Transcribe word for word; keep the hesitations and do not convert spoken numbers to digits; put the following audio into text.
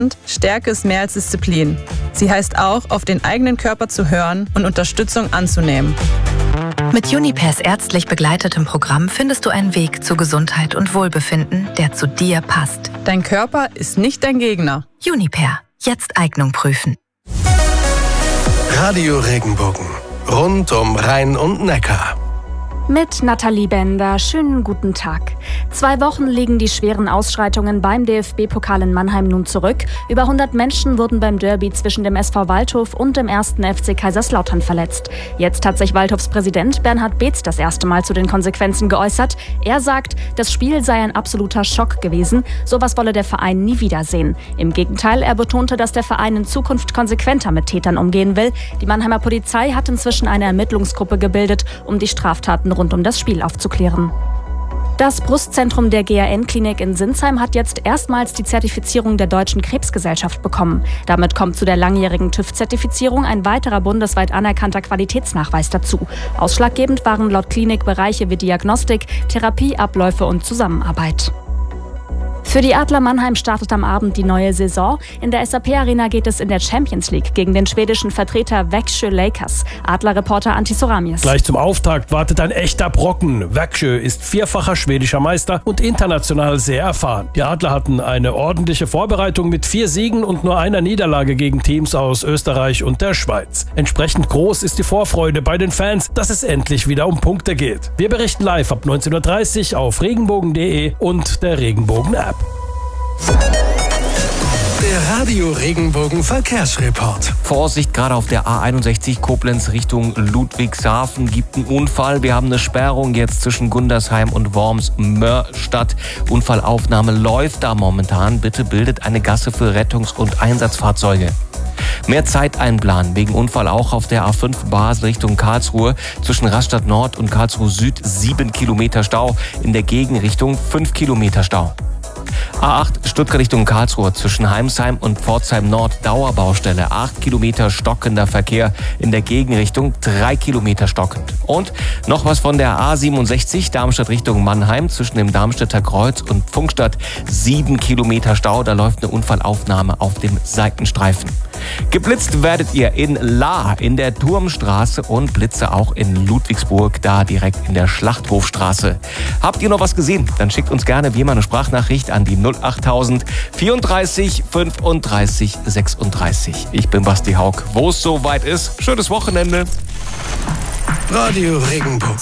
Stärke ist mehr als Disziplin. Sie heißt auch, auf den eigenen Körper zu hören und Unterstützung anzunehmen. Mit Junipers ärztlich begleitetem Programm findest du einen Weg zu Gesundheit und Wohlbefinden, der zu dir passt. Dein Körper ist nicht dein Gegner. Juniper. Jetzt Eignung prüfen. Radio Regenbogen. Rund um Rhein und Neckar. Mit Nathalie Bender. Schönen guten Tag. Zwei Wochen liegen die schweren Ausschreitungen beim D F B-Pokal in Mannheim nun zurück. Über hundert Menschen wurden beim Derby zwischen dem S V Waldhof und dem ersten F C Kaiserslautern verletzt. Jetzt hat sich Waldhofs Präsident Bernhard Beetz das erste Mal zu den Konsequenzen geäußert. Er sagt, das Spiel sei ein absoluter Schock gewesen. Sowas wolle der Verein nie wiedersehen. Im Gegenteil, er betonte, dass der Verein in Zukunft konsequenter mit Tätern umgehen will. Die Mannheimer Polizei hat inzwischen eine Ermittlungsgruppe gebildet, um die Straftaten rund um das Spiel aufzuklären. Das Brustzentrum der G A N-Klinik in Sinsheim hat jetzt erstmals die Zertifizierung der Deutschen Krebsgesellschaft bekommen. Damit kommt zu der langjährigen TÜV-Zertifizierung ein weiterer bundesweit anerkannter Qualitätsnachweis dazu. Ausschlaggebend waren laut Klinik Bereiche wie Diagnostik, Therapie, Abläufe und Zusammenarbeit. Für die Adler Mannheim startet am Abend die neue Saison. In der S A P Arena geht es in der Champions League gegen den schwedischen Vertreter Växjö Lakers. Adler-Reporter Antti Soramies. Gleich zum Auftakt wartet ein echter Brocken. Växjö ist vierfacher schwedischer Meister und international sehr erfahren. Die Adler hatten eine ordentliche Vorbereitung mit vier Siegen und nur einer Niederlage gegen Teams aus Österreich und der Schweiz. Entsprechend groß ist die Vorfreude bei den Fans, dass es endlich wieder um Punkte geht. Wir berichten live ab neunzehn Uhr dreißig auf regenbogen punkt de und der Regenbogen-App. Der Radio Regenbogen Verkehrsreport. Vorsicht, gerade auf der A einundsechzig Koblenz Richtung Ludwigshafen gibt einen Unfall. Wir haben eine Sperrung jetzt zwischen Gundersheim und Worms-Mörstadt. Unfallaufnahme läuft da momentan. Bitte bildet eine Gasse für Rettungs- und Einsatzfahrzeuge. Mehr Zeit einplanen, wegen Unfall auch auf der A fünf Basel Richtung Karlsruhe. Zwischen Rastatt Nord und Karlsruhe Süd sieben Kilometer Stau. In der Gegenrichtung fünf Kilometer Stau. A acht Stuttgart Richtung Karlsruhe zwischen Heimsheim und Pforzheim Nord Dauerbaustelle. acht Kilometer stockender Verkehr, in der Gegenrichtung drei Kilometer stockend. Und noch was von der A siebenundsechzig Darmstadt Richtung Mannheim zwischen dem Darmstädter Kreuz und Pfungstadt. sieben Kilometer Stau, da läuft eine Unfallaufnahme auf dem Seitenstreifen. Geblitzt werdet ihr in Lahr in der Turmstraße und Blitze auch in Ludwigsburg, da direkt in der Schlachthofstraße. Habt ihr noch was gesehen? Dann schickt uns gerne wie immer eine Sprachnachricht an die null achttausend vierunddreißig fünfunddreißig sechsunddreißig. Ich bin Basti Haug. Wo es soweit ist, schönes Wochenende. Radio Regenbogen.